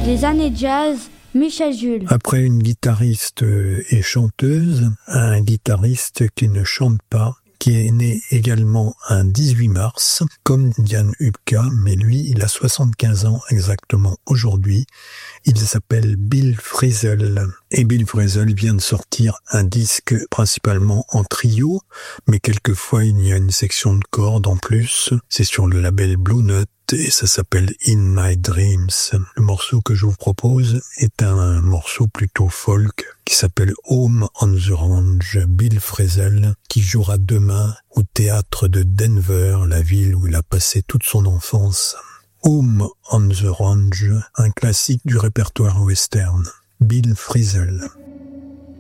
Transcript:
Les années jazz, Michel Jules. Après une guitariste et chanteuse, un guitariste qui ne chante pas, qui est né également un 18 mars, comme Diane Hupka, mais lui, il a 75 ans exactement aujourd'hui. Il s'appelle Bill Frisell. Et Bill Frisell vient de sortir un disque principalement en trio, mais quelquefois il y a une section de cordes en plus. C'est sur le label Blue Note et ça s'appelle In My Dreams. Le morceau que je vous propose est un morceau plutôt folk qui s'appelle Home on the Range. Bill Frisell qui jouera demain au théâtre de Denver, la ville où il a passé toute son enfance. Home on the Range, un classique du répertoire western. Bill Frisell.